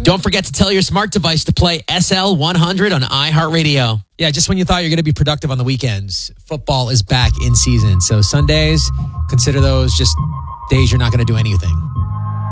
Don't forget to tell your smart device to play SL100 on iHeartRadio. Yeah, just when you thought you're going to be productive on the weekends, football is back in season. So Sundays, consider those just days you're not going to do anything.